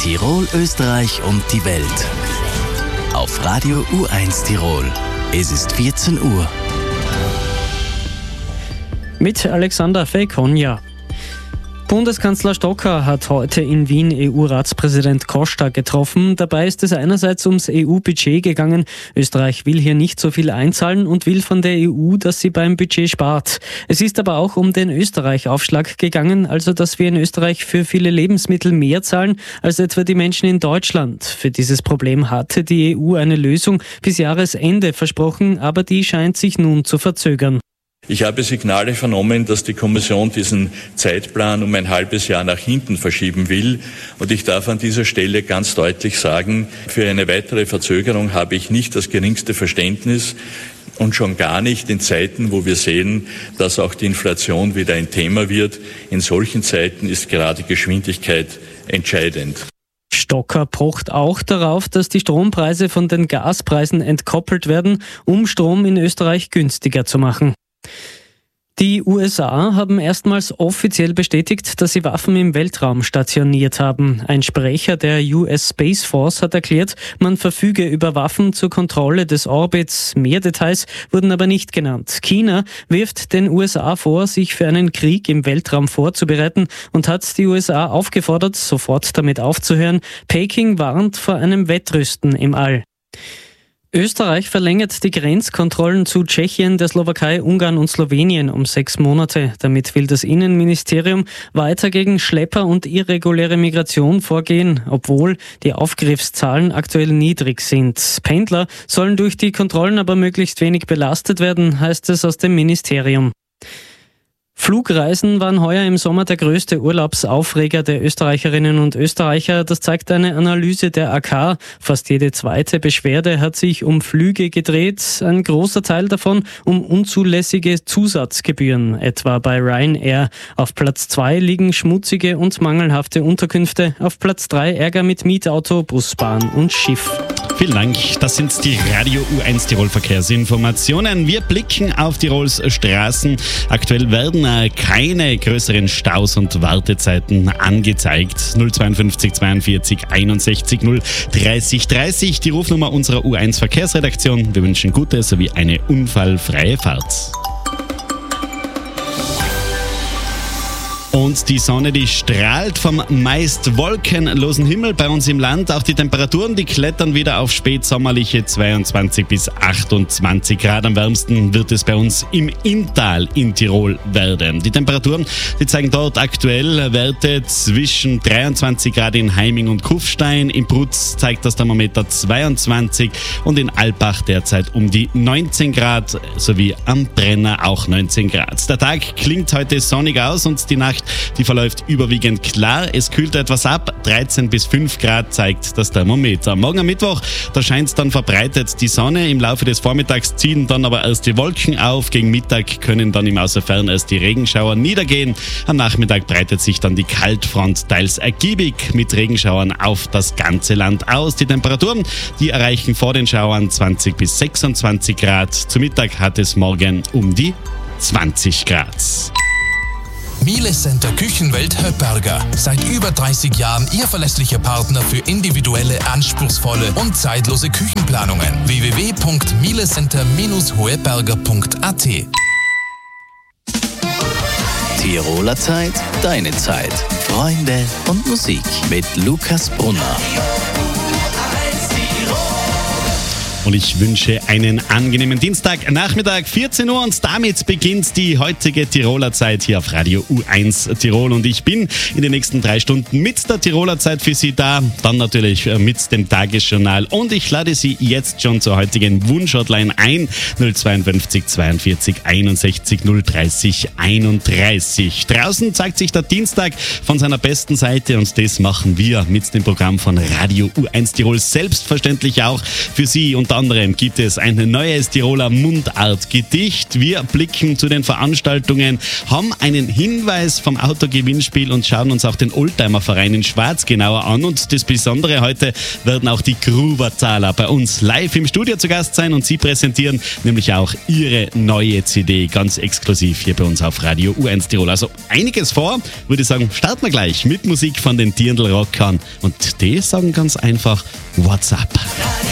Tirol, Österreich und die Welt. Auf Radio U1 Tirol. Es ist 14 Uhr. Mit Alexander Fekonja. Bundeskanzler Stocker hat heute in Wien EU-Ratspräsident Costa getroffen. Dabei ist es einerseits ums EU-Budget gegangen. Österreich will hier nicht so viel einzahlen und will von der EU, dass sie beim Budget spart. Es ist aber auch um den Österreich-Aufschlag gegangen, also dass wir in Österreich für viele Lebensmittel mehr zahlen als etwa die Menschen in Deutschland. Für dieses Problem hatte die EU eine Lösung bis Jahresende versprochen, aber die scheint sich nun zu verzögern. Ich habe Signale vernommen, dass die Kommission diesen Zeitplan um ein halbes Jahr nach hinten verschieben will. Und ich darf an dieser Stelle ganz deutlich sagen, für eine weitere Verzögerung habe ich nicht das geringste Verständnis. Und schon gar nicht in Zeiten, wo wir sehen, dass auch die Inflation wieder ein Thema wird. In solchen Zeiten ist gerade Geschwindigkeit entscheidend. Stocker pocht auch darauf, dass die Strompreise von den Gaspreisen entkoppelt werden, um Strom in Österreich günstiger zu machen. Die USA haben erstmals offiziell bestätigt, dass sie Waffen im Weltraum stationiert haben. Ein Sprecher der US Space Force hat erklärt, man verfüge über Waffen zur Kontrolle des Orbits. Mehr Details wurden aber nicht genannt. China wirft den USA vor, sich für einen Krieg im Weltraum vorzubereiten und hat die USA aufgefordert, sofort damit aufzuhören. Peking warnt vor einem Wettrüsten im All. Österreich verlängert die Grenzkontrollen zu Tschechien, der Slowakei, Ungarn und Slowenien um 6 Monate. Damit will das Innenministerium weiter gegen Schlepper und irreguläre Migration vorgehen, obwohl die Aufgriffszahlen aktuell niedrig sind. Pendler sollen durch die Kontrollen aber möglichst wenig belastet werden, heißt es aus dem Ministerium. Flugreisen waren heuer im Sommer der größte Urlaubsaufreger der Österreicherinnen und Österreicher. Das zeigt eine Analyse der AK. Fast jede zweite Beschwerde hat sich um Flüge gedreht. Ein großer Teil davon um unzulässige Zusatzgebühren, etwa bei Ryanair. Auf Platz 2 liegen schmutzige und mangelhafte Unterkünfte. Auf Platz 3 Ärger mit Mietauto, Busbahn und Schiff. Vielen Dank. Das sind die Radio U1 Tirol Verkehrsinformationen. Wir blicken auf Tirols Straßen. Aktuell werden keine größeren Staus und Wartezeiten angezeigt. 052 42 61 0 30 30, die Rufnummer unserer U1 Verkehrsredaktion. Wir wünschen gute sowie eine unfallfreie Fahrt. Und die Sonne, die strahlt vom meist wolkenlosen Himmel bei uns im Land. Auch die Temperaturen, die klettern wieder auf spätsommerliche 22 bis 28 Grad. Am wärmsten wird es bei uns im Inntal in Tirol werden. Die Temperaturen, die zeigen dort aktuell Werte zwischen 23 Grad in Heiming und Kufstein. In Brutz zeigt das Thermometer 22 und in Alpbach derzeit um die 19 Grad sowie am Brenner auch 19 Grad. Der Tag klingt heute sonnig aus und die Nacht, die verläuft überwiegend klar. Es kühlt etwas ab. 13 bis 5 Grad zeigt das Thermometer. Morgen am Mittwoch, da scheint es dann verbreitet die Sonne. Im Laufe des Vormittags ziehen dann aber erst die Wolken auf. Gegen Mittag können dann im Außerfern erst die Regenschauer niedergehen. Am Nachmittag breitet sich dann die Kaltfront teils ergiebig mit Regenschauern auf das ganze Land aus. Die Temperaturen, die erreichen vor den Schauern 20 bis 26 Grad. Zu Mittag hat es morgen um die 20 Grad. Miele Center Küchenwelt Höpperger. Seit über 30 Jahren Ihr verlässlicher Partner für individuelle, anspruchsvolle und zeitlose Küchenplanungen. www.mielecenter-hoeberger.at. Tiroler Zeit, deine Zeit. Freunde und Musik mit Lukas Brunner. Und ich wünsche einen angenehmen Dienstagnachmittag, 14 Uhr, und damit beginnt die heutige Tiroler Zeit hier auf Radio U1 Tirol. Und ich bin in den nächsten 3 Stunden mit der Tiroler Zeit für Sie da, dann natürlich mit dem Tagesjournal. Und ich lade Sie jetzt schon zur heutigen Wunschhotline ein, 052 42 61 030 31. Draußen zeigt sich der Dienstag von seiner besten Seite und das machen wir mit dem Programm von Radio U1 Tirol selbstverständlich auch für Sie. Und Unter anderem gibt es ein neues Tiroler Mundartgedicht. Wir blicken zu den Veranstaltungen, haben einen Hinweis vom Autogewinnspiel und schauen uns auch den Oldtimer-Verein in Schwarz genauer an. Und das Besondere heute werden auch die Gruberzahler bei uns live im Studio zu Gast sein und sie präsentieren nämlich auch ihre neue CD ganz exklusiv hier bei uns auf Radio U1 Tirol. Also einiges vor, würde ich sagen, starten wir gleich mit Musik von den Dirndl Rockern und die sagen ganz einfach What's up?